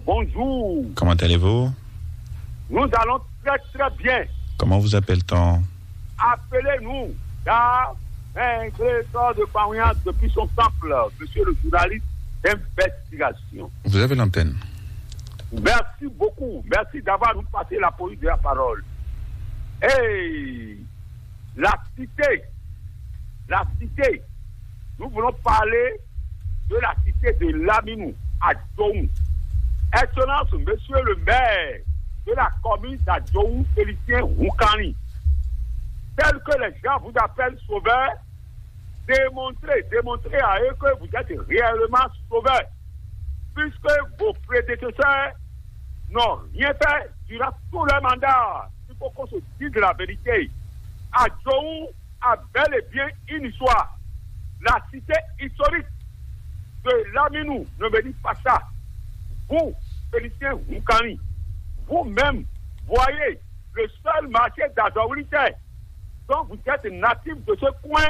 bonjour. Comment allez-vous? Nous allons très très bien. Comment vous appelle-t-on? Appelez-nous car un directeur de Paouian depuis son temple, monsieur le journaliste d'investigation. Vous avez l'antenne. Merci beaucoup. Merci d'avoir nous passé la police de la parole. Hey, la cité, nous voulons parler de la cité de Laminou à Djoum. Excellence, monsieur le maire de la commune d'Adjoum, Félicien Roukani, tel que les gens vous appellent sauveur, démontrez à eux que vous êtes réellement sauveur, puisque vos prédécesseurs n'ont rien fait durant tout leur mandat. Il faut qu'on se dise la vérité. Adjoum a bel et bien une histoire. La cité historique de Laminou, ne me dites pas ça. Vous, Félicien Roukani, vous-même, voyez le seul marché d'Azaoulité dont vous êtes natif de ce coin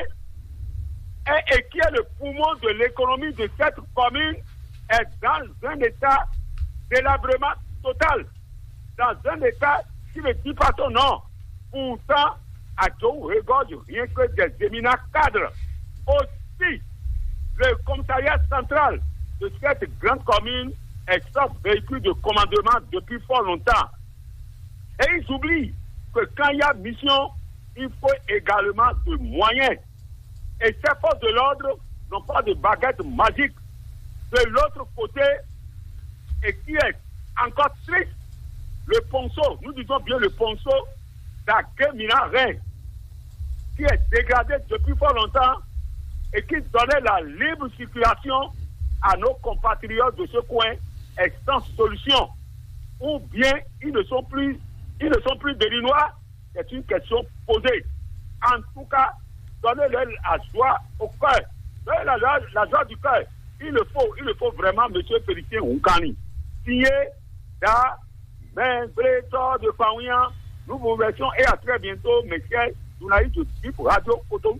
et qui est le poumon de l'économie de cette commune est dans un état délabrement total, dans un état qui ne dit pas son nom. Pourtant, Adjoum regorge rien que des éminents cadres. Aussi, le commissariat central de cette grande commune est sans véhicule de commandement depuis fort longtemps. Et ils oublient que quand il y a mission, il faut également de moyens. Et ces forces de l'ordre n'ont pas de baguette magique. De l'autre côté, et qui est encore triste, le ponceau, nous disons bien le ponceau d'Aguemina-Rhin, qui est dégradé depuis fort longtemps et qui donnait la libre circulation à nos compatriotes de ce coin est sans solution. Ou bien ils ne sont plus béninois, c'est une question posée. En tout cas, donnez-leur la joie au cœur. Donnez la joie du cœur. Il le faut vraiment, monsieur Félicien Roukani. Signé da Membretor de Paouian. Nous vous remercions et à très bientôt, messieurs journalistes de pour Radio Coton.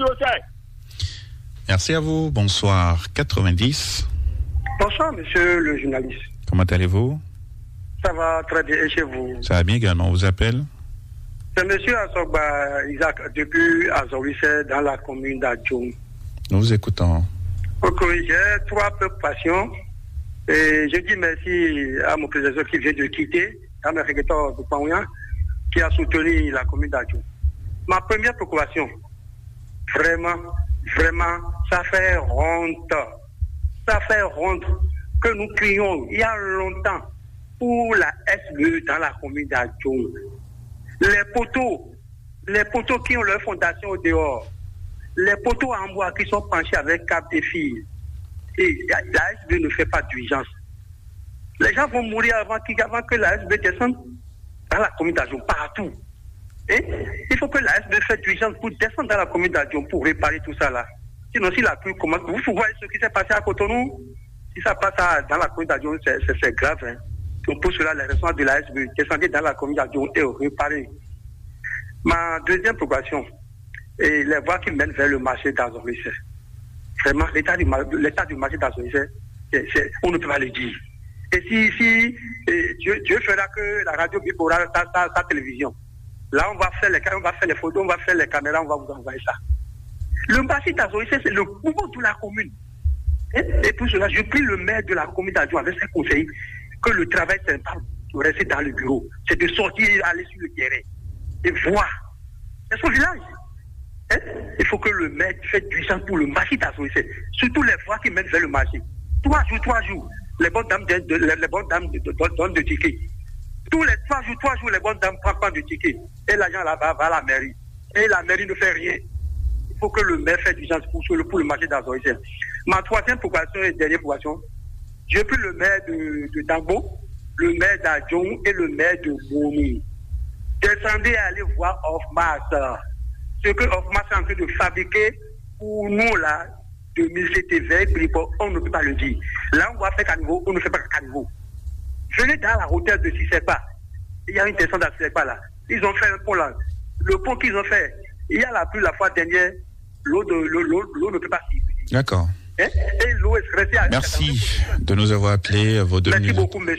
Merci à vous. Bonsoir. 90. Bonsoir, monsieur le journaliste. Comment allez-vous? Ça va très bien. Et chez vous? Ça va bien également. On vous appelle? C'est monsieur Assogba Isaac, depuis Azorissé, dans la commune d'Adjoum. Nous vous écoutons. Ok, j'ai 3 préoccupations. Et je dis merci à mon président qui vient de quitter, à mon recruteur de Paouian, qui a soutenu la commune d'Adjoum. Ma première préoccupation, vraiment, ça fait honte. Ça fait honte que nous crions il y a longtemps pour la SBE dans la commune d'Adjoum. Les poteaux qui ont leur fondation au dehors, les poteaux en bois qui sont penchés avec cap des filles. Et la SBE ne fait pas d'urgence. Les gens vont mourir avant que la SBE descende dans la commune d'Adjoum, partout. Et il faut que la SBE fasse d'urgence pour descendre dans la commune d'Adjoum pour réparer tout ça là. Sinon, si la pluie commence, vous voyez ce qui s'est passé à Cotonou. Si ça passe dans la commune d'Adjoum, c'est grave. Hein. Donc pour cela, les responsables de la SBE descendent dans la commune d'Adjoum et réparer. Ma deuxième préoccupation, et les voies qui mènent vers le marché d'Azorissé. Vraiment, l'état du marché d'Azorissé, on ne peut pas le dire. Et si Dieu fera que la radio bipora sa télévision, là on va faire les photos, on va faire les caméras, on va vous envoyer ça. Le marché d'Azorissé, c'est le poumon de la commune. Et pour cela, je prie le maire de la commune d'Adjoum avec ses conseillers que le travail, c'est pas de rester dans le bureau, c'est de sortir, aller sur le terrain et voir. C'est son village. Il faut que le maire fasse du sang pour le marché d'Azorissé. Surtout les voies qui mènent vers le marché. 3 jours, les bonnes dames donnent de tickets. Tous les 3 jours, les bonnes dames prennent de tickets. Et l'agent là-bas va à la mairie. Et la mairie ne fait rien. Il faut que le maire fasse du sang pour le marché d'Azorissé. Ma troisième préoccupation et dernière préoccupation, j'ai pris le maire de Dambo, le maire d'Adjoum et le maire de Bouni. Descendez et allez voir Offmas. Ce que Offmas est en train de fabriquer pour nous là, de MCTV, on ne peut pas le dire. Là, on va faire caniveau, on ne fait pas caniveau. Venez dans la hôtel de Sissepa. Il y a une descente à Sissepa là. Ils ont fait un pont là. Le pont qu'ils ont fait, il y a la pluie la fois dernière, l'eau ne peut pas circuler. D'accord. Et l'eau est restée à... Merci de nous avoir appelés. Vos 2 minutes. Merci beaucoup, monsieur.